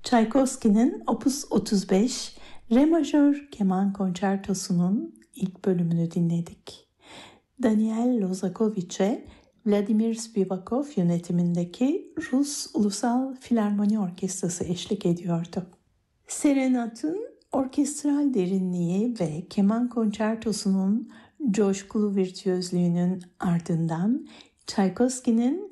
Tchaikovsky'nin Opus 35 Re majör keman konçertosunun ilk bölümünü dinledik. Daniel Lozakoviç'e Vladimir Spivakov yönetimindeki Rus Ulusal Filarmoni Orkestrası eşlik ediyordu. Serenat'ın orkestral derinliği ve keman konçertosunun coşkulu virtüözlüğünün ardından Tchaikovsky'nin